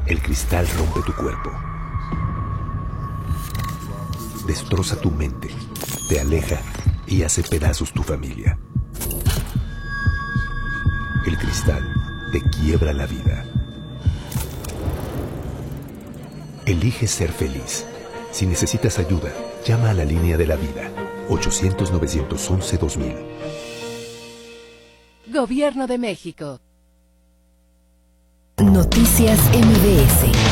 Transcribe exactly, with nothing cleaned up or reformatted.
El cristal rompe tu cuerpo. Destroza tu mente, te aleja y hace pedazos tu familia. El cristal te quiebra la vida. Elige ser feliz. Si necesitas ayuda, llama a la línea de la vida. ochocientos, novecientos once, dos mil. Gobierno de México. Noticias M B S.